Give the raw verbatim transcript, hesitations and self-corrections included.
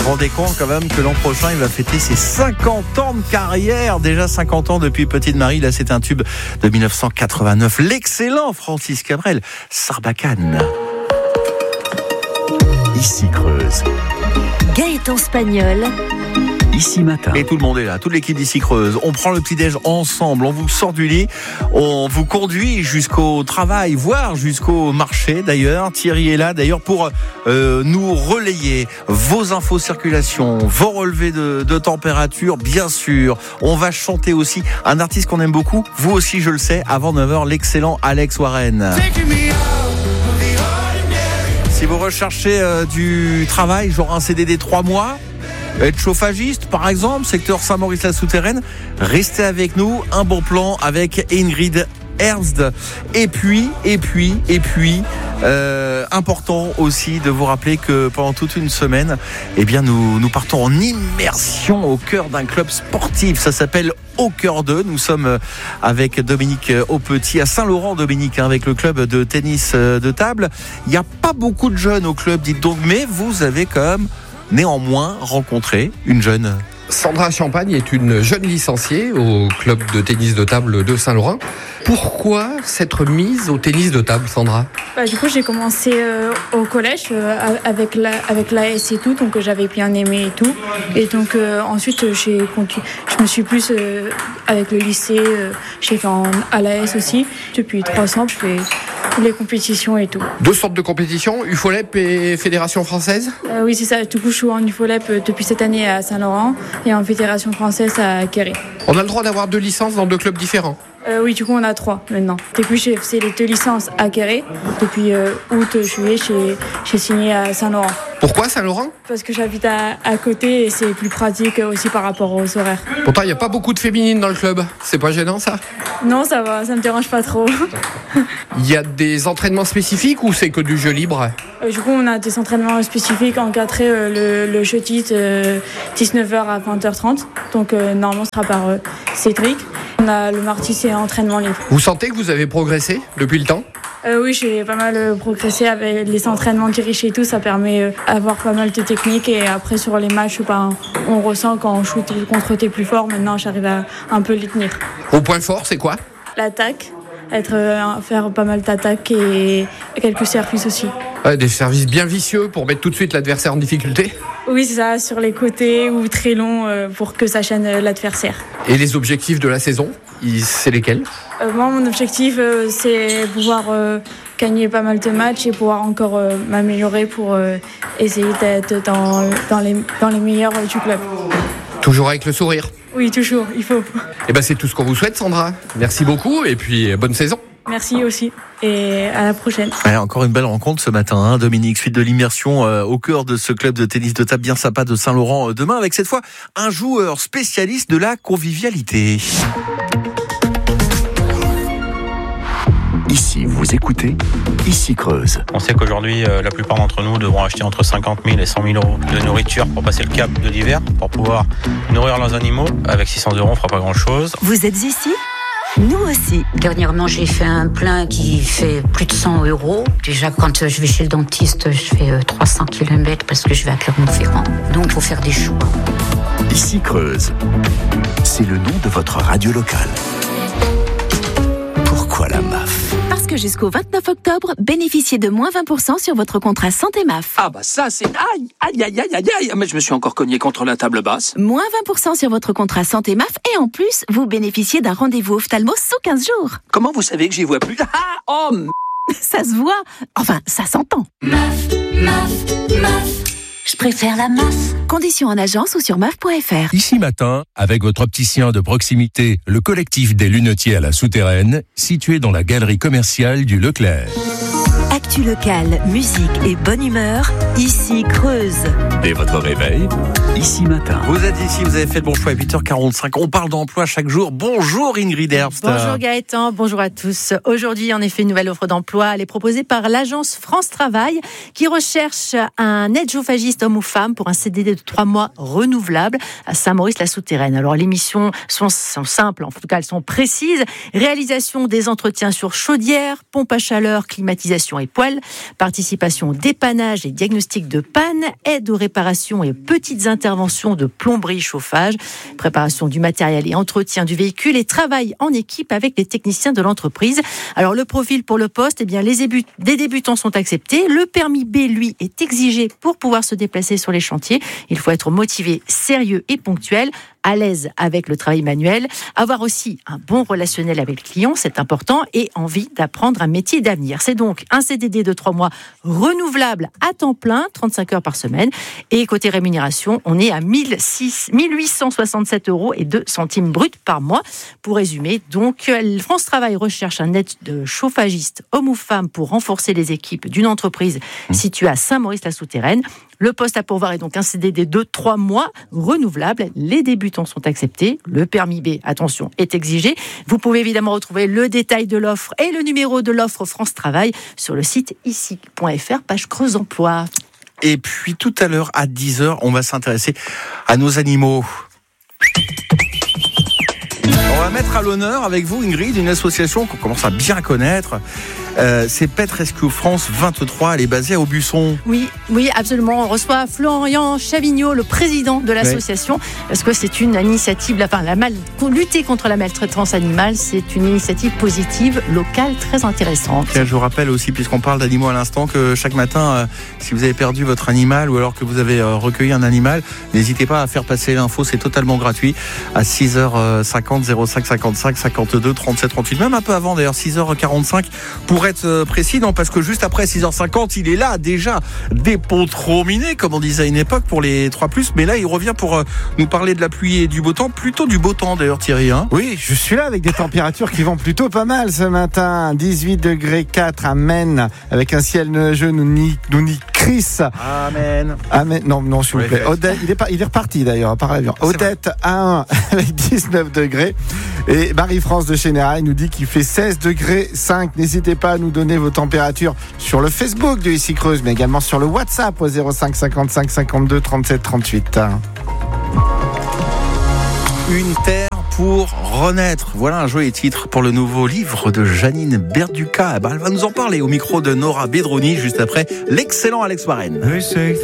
vous rendez compte quand même que l'an prochain, il va fêter ses cinquante ans de carrière. Déjà cinquante ans depuis Petite Marie. Là, c'est un tube de dix-neuf cent quatre-vingt-neuf. L'excellent Francis Cabrel, Sarbacane. Ici Creuse. Gaëtan Spagnol. Ici Matin. Et tout le monde est là, toute l'équipe d'Ici Creuse. On prend le petit-déj ensemble, on vous sort du lit, on vous conduit jusqu'au travail, voire jusqu'au marché d'ailleurs. Thierry est là d'ailleurs pour euh, nous relayer vos infos circulation, vos relevés de, de température, bien sûr. On va chanter aussi un artiste qu'on aime beaucoup, vous aussi je le sais, avant neuf heures, l'excellent Alex Warren. Si vous recherchez euh, du travail, genre un C D D trois mois, être chauffagiste par exemple, secteur Saint-Maurice-la-Souterraine, restez avec nous, un bon plan avec Ingrid Ernst. Et puis, et puis, et puis, euh, important aussi de vous rappeler que pendant toute une semaine, eh bien nous, nous partons en immersion au cœur d'un club sportif. Ça s'appelle Au Cœur d'eux. Nous sommes avec Dominique Aupetit à Saint-Laurent, Dominique, hein, avec le club de tennis de table. Il n'y a pas beaucoup de jeunes au club, dites donc, mais vous avez quand même néanmoins rencontré une jeune. Sandra Champagne est une jeune licenciée au club de tennis de table de Saint-Laurent. Pourquoi s'être mise au tennis de table, Sandra ? Bah, du coup, j'ai commencé euh, au collège euh, avec la avec l'A S et tout, donc euh, j'avais bien aimé et tout. Et donc euh, ensuite, j'ai continu- je me suis plus euh, avec le lycée, euh, j'ai fait en, à l'A S aussi. Depuis trois ans, je fais les compétitions et tout. Deux sortes de compétitions, U F O L E P et Fédération française ? Euh, oui, c'est ça. Du coup, je suis en U F O L E P depuis cette année à Saint-Laurent et en Fédération française à Quéré. On a le droit d'avoir deux licences dans deux clubs différents ? Euh, oui, du coup, on a trois maintenant. Depuis, j'ai fait les deux licences à Quéré. Depuis euh, août, juillet, j'ai, j'ai signé à Saint-Laurent. Pourquoi Saint-Laurent ? Parce que j'habite à, à côté et c'est plus pratique aussi par rapport aux horaires. Pourtant, il n'y a pas beaucoup de féminines dans le club. C'est pas gênant, ça ? Non, ça va, ça me dérange pas trop. Il y a des entraînements spécifiques ou c'est que du jeu libre ? Euh, du coup, on a des entraînements spécifiques encadrés, euh, le, le jeu titre euh, dix-neuf heures à vingt heures trente. Donc, euh, normalement, ce sera par euh, Cédric. On a le mardi, c'est entraînement libre. Vous sentez que vous avez progressé depuis le temps ? Euh, oui, j'ai pas mal euh, progressé avec les entraînements dirigés et tout. Ça permet d'avoir euh, pas mal de techniques. Et après, sur les matchs, ben, on ressent quand on shoot contre tes plus forts. Maintenant, j'arrive à un peu les tenir. Au point fort, c'est quoi ? L'attaque, être, euh, faire pas mal d'attaques et quelques services aussi. Ouais, des services bien vicieux pour mettre tout de suite l'adversaire en difficulté ? Oui, c'est ça, sur les côtés ou très longs euh, pour que ça chaîne euh, l'adversaire. Et les objectifs de la saison, c'est lesquels ? euh, Moi, mon objectif, euh, c'est pouvoir euh, gagner pas mal de matchs et pouvoir encore euh, m'améliorer pour euh, essayer d'être dans, dans, les, dans les meilleurs euh, du club. Toujours avec le sourire ? Oui, toujours, il faut. Eh ben, c'est tout ce qu'on vous souhaite, Sandra. Merci beaucoup et puis bonne saison. Merci aussi et à la prochaine. Ouais, encore une belle rencontre ce matin, hein, Dominique, suite de l'immersion euh, au cœur de ce club de tennis de table bien sympa de Saint-Laurent euh, demain, avec cette fois un joueur spécialiste de la convivialité. Ici, vous écoutez Ici Creuse. On sait qu'aujourd'hui, euh, la plupart d'entre nous devront acheter entre cinquante mille et cent mille euros de nourriture pour passer le cap de l'hiver, pour pouvoir nourrir leurs animaux. Avec six cents euros, on ne fera pas grand-chose. Vous êtes ici ? Nous aussi. Dernièrement, j'ai fait un plein qui fait plus de cent euros. Déjà, quand je vais chez le dentiste, je fais trois cents kilomètres parce que je vais à Clermont-Ferrand. Donc, il faut faire des choix. Ici Creuse. C'est le nom de votre radio locale. Pourquoi la M A F ? Parce que jusqu'au vingt-neuf octobre, bénéficiez de moins vingt pour cent sur votre contrat santé M A F. Ah bah ça c'est... Aïe, aïe, aïe, aïe, aïe, aïe, mais je me suis encore cogné contre la table basse. Moins vingt pour cent sur votre contrat santé M A F et en plus, vous bénéficiez d'un rendez-vous ophtalmo sous quinze jours. Comment vous savez que j'y vois plus ? Ah, oh, m... Ça se voit. Enfin, ça s'entend. M A F, M A F, M A F. Je préfère la M A F. Conditions en agence ou sur M A F point F R. Ici Matin, avec votre opticien de proximité, le collectif des lunetiers à la Souterraine, situé dans la galerie commerciale du Leclerc. Actu locale, musique et bonne humeur, ici Creuse. Et votre réveil, Ici Matin. Vous êtes ici, vous avez fait le bon choix à huit heures quarante-cinq. On parle d'emploi chaque jour. Bonjour Ingrid Ernst. Bonjour Gaëtan, bonjour à tous. Aujourd'hui, en effet, une nouvelle offre d'emploi. Elle est proposée par l'agence France Travail qui recherche un aide-chauffagiste homme ou femme pour un C D D de trois mois renouvelable à Saint-Maurice-la-Souterraine. Alors, les missions sont, sont simples, en tout cas, elles sont précises. Réalisation des entretiens sur chaudière, pompe à chaleur, climatisation et poêle. poêle, participation au dépannage et diagnostic de panne, aide aux réparations et petites interventions de plomberie, chauffage, préparation du matériel et entretien du véhicule et travail en équipe avec les techniciens de l'entreprise. Alors le profil pour le poste, eh bien les début- des débutants sont acceptés. Le permis B, lui, est exigé pour pouvoir se déplacer sur les chantiers. Il faut être motivé, sérieux et ponctuel, à l'aise avec le travail manuel, avoir aussi un bon relationnel avec le client, c'est important, et envie d'apprendre un métier d'avenir. C'est donc un C D D de trois mois renouvelable à temps plein, trente-cinq heures par semaine. Et côté rémunération, on est à mille huit cent soixante-sept euros et deux centimes bruts par mois. Pour résumer, donc, France Travail recherche un aide de chauffagiste, homme ou femme, pour renforcer les équipes d'une entreprise située à Saint-Maurice-la-Souterraine. Le poste à pourvoir est donc un C D D de trois mois renouvelable. Les débutants sont acceptés. Le permis B, attention, est exigé. Vous pouvez évidemment retrouver le détail de l'offre et le numéro de l'offre France Travail sur le site ici point f r, page Creuse Emploi. Et puis tout à l'heure, à dix heures, on va s'intéresser à nos animaux. On va mettre à l'honneur avec vous, Ingrid, une association qu'on commence à bien connaître. Euh, c'est Pet Rescue France vingt-trois, elle est basée à Aubusson. Oui, oui, absolument. On reçoit Florian Chavignot, le président de l'association, oui. Parce que c'est une initiative, enfin, la mal, lutter contre la maltraitance animale, c'est une initiative positive, locale, très intéressante. Tiens, je vous rappelle aussi, puisqu'on parle d'animaux à l'instant, que chaque matin, euh, si vous avez perdu votre animal ou alors que vous avez euh, recueilli un animal, n'hésitez pas à faire passer l'info, c'est totalement gratuit, à six heures cinquante, zéro cinq cinquante-cinq cinquante-deux trente-sept trente-huit, même un peu avant d'ailleurs, six heures quarante-cinq, pour être précis, non, parce que juste après six heures cinquante, il est là déjà dépontrominé, comme on disait à une époque pour les trois plus, mais là il revient pour euh, nous parler de la pluie et du beau temps, plutôt du beau temps d'ailleurs, Thierry. Hein. Oui, je suis là avec des températures qui vont plutôt pas mal ce matin. dix-huit degrés quatre à Maine, avec un ciel nuageux, nous nie, nous nie Chris. Amen. Amen. Non, non, s'il vous plaît. Odette, il est, pas, il est reparti d'ailleurs par l'avion. Odette à un avec dix-neuf degrés. Et Marie-France de Chénérail nous dit qu'il fait seize degrés cinq. N'hésitez pas à nous donner vos températures sur le Facebook de Ici Creuse, mais également sur le WhatsApp au zéro cinq cinquante-cinq cinquante-deux trente-sept trente-huit. Une terre pour renaître. Voilà un joli titre pour le nouveau livre de Janine Berduca. Eh ben, elle va nous en parler au micro de Nora Bedroni juste après l'excellent Alex Warren.